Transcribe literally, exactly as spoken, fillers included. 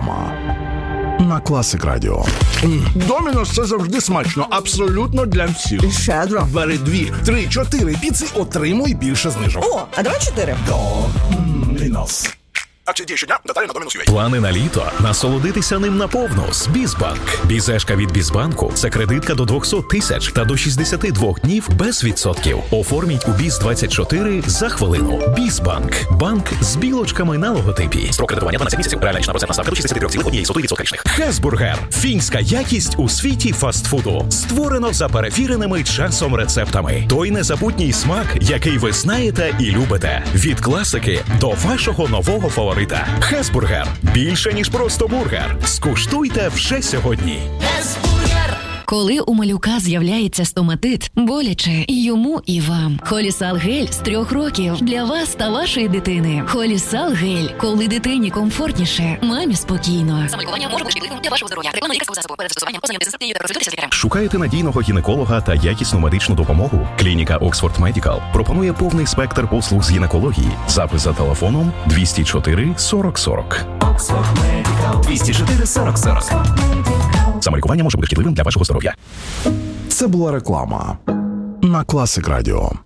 реклама. На Класик Радіо. Домінос – це завжди смачно. Абсолютно для всіх. І щедро. Бери дві, три, чотири піци, отримуй більше знижок. О, а давай чотири. Домінос. Акції діє щодня, деталі на Домінос.ua. Плани на літо. Насолодитися ним наповну з Бізбанк. Бізешка від Бізбанку – це кредитка до двісті тисяч та до шістдесят два днів без відсотків. Оформіть у Біз двадцять чотири за хвилину. Бізбанк. Банк з білочками на логотипі. Строк кредитування дванадцять місяців. Реальна річна процентна ставка до шістдесят три цілих одна сотих відсотка річних. Хесбургер. Фінська якість у світі фастфуду. Створено за перевіреними часом рецептами. Той незабутній смак, який ви знаєте і любите. Від класики до вашого нового фаворита. Хесбургер. Більше, ніж просто бургер. Скуштуйте вже сьогодні. Коли у малюка з'являється стоматит, боляче і йому, і вам. Холісал гель з трьох років для вас та вашої дитини. Холісал гель. Коли дитині комфортніше, мамі спокійно. Самолікування може бути шкідливим для вашого здоров'я. Реклама лікарського засобу. Перед застосуванням познайомтеся з інструкцією та консультуйтеся з лікарем. Шукаєте надійного гінеколога та якісну медичну допомогу? Клініка Oxford Medical пропонує повний спектр послуг з гінекології. Запис за телефоном двісті чотири сорок сорок. Oxford Medical. двісті чотири сорок сорок. Самолікування може бути шкідливим для вашого здоров'я. Це була реклама. На Класик Радіо.